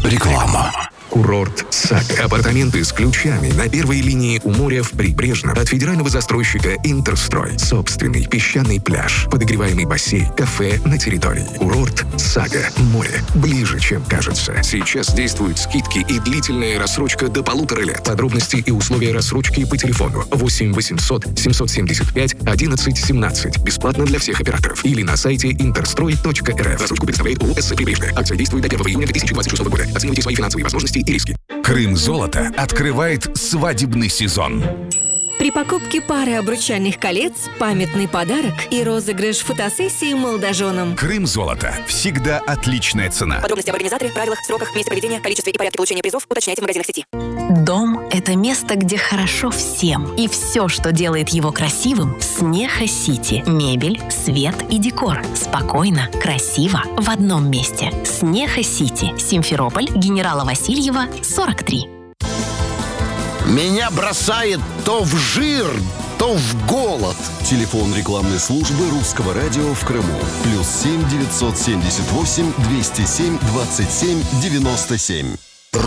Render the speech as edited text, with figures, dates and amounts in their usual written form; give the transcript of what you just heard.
Реклама. Курорт «Сага». Апартаменты с ключами на первой линии у моря в Прибрежном от федерального застройщика «Интерстрой». Собственный песчаный пляж, подогреваемый бассейн, кафе на территории. Курорт «Сага». Море ближе, чем кажется. Сейчас действуют скидки и длительная рассрочка до 1,5 лет. Подробности и условия рассрочки по телефону 8 800 775 11 17. Бесплатно для всех операторов. Или на сайте interstroy.rf. Рассрочку представляет ООО «СС Прибрежная». Акция действует до 1 июня 2026 года. Оценивайте свои финансовые возможности и риски. Крым-золото открывает свадебный сезон. При покупке пары обручальных колец памятный подарок и розыгрыш фотосессии молодоженам. Крым-золото. Всегда отличная цена. Подробности об организаторе, правилах, сроках, месте проведения, количестве и порядке получения призов уточняйте в магазинах сети. Дом – это место, где хорошо всем. И все, что делает его красивым – Снеха-Сити. Мебель, свет и декор. Спокойно, красиво, в одном месте. Снеха-Сити. Симферополь, Генерала Васильева, 43. Меня бросает то в жир, то в голод. Телефон рекламной службы Русского радио в Крыму. +7 978 207 27 97.